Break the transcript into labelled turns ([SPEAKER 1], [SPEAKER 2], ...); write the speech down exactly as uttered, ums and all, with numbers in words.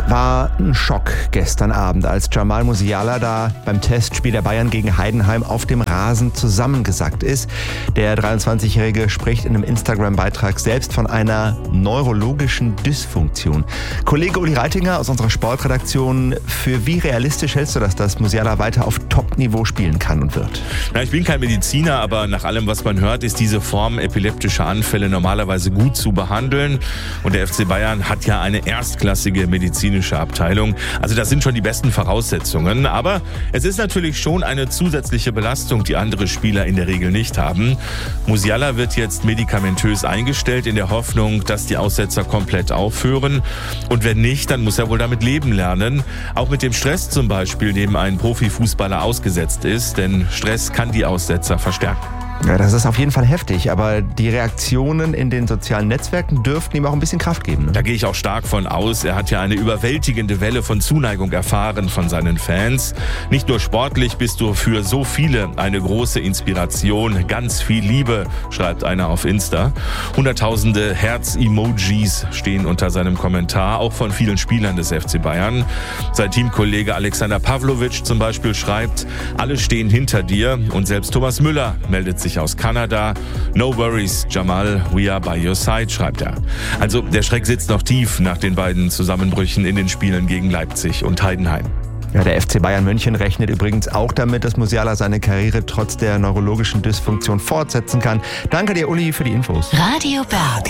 [SPEAKER 1] War ein Schock gestern Abend, als Jamal Musiala da beim Testspiel der Bayern gegen Heidenheim auf dem Rasen zusammengesackt ist. Der dreiundzwanzigjährige spricht in einem Instagram-Beitrag selbst von einer neurologischen Dysfunktion. Kollege Uli Reitinger aus unserer Sportredaktion, für wie realistisch hältst du das, dass Musiala weiter auf Top-Niveau spielen kann und wird?
[SPEAKER 2] Na, ich bin kein Mediziner, aber nach allem, was man hört, ist diese Form epileptischer Anfälle normalerweise gut zu behandeln. Und der F C Bayern hat ja eine erstklassige medizinische Abteilung. Also das sind schon die besten Voraussetzungen. Aber es ist natürlich schon eine zusätzliche Belastung, die andere Spieler in der Regel nicht haben. Musiala wird jetzt medikamentös eingestellt in der Hoffnung, dass die Aussetzer komplett aufhören. Und wenn nicht, dann muss er wohl damit leben lernen. Auch mit dem Stress zum Beispiel, dem ein Profifußballer ausgesetzt ist. Denn Stress kann die Aussetzer verstärken.
[SPEAKER 1] Ja, das ist auf jeden Fall heftig, aber die Reaktionen in den sozialen Netzwerken dürften ihm auch ein bisschen Kraft geben. Ne?
[SPEAKER 2] Da gehe ich auch stark von aus. Er hat ja eine überwältigende Welle von Zuneigung erfahren von seinen Fans. Nicht nur sportlich bist du für so viele eine große Inspiration. Ganz viel Liebe, schreibt einer auf Insta. Hunderttausende Herz-Emojis stehen unter seinem Kommentar, auch von vielen Spielern des F C Bayern. Sein Teamkollege Alexander Pavlovic zum Beispiel schreibt, alle stehen hinter dir, und selbst Thomas Müller meldet sich aus Kanada. No worries, Jamal, we are by your side, schreibt er. Also der Schreck sitzt noch tief nach den beiden Zusammenbrüchen in den Spielen gegen Leipzig und Heidenheim.
[SPEAKER 1] Ja, der F C Bayern München rechnet übrigens auch damit, dass Musiala seine Karriere trotz der neurologischen Dysfunktion fortsetzen kann. Danke dir, Uli, für die Infos.
[SPEAKER 3] Radio Berg.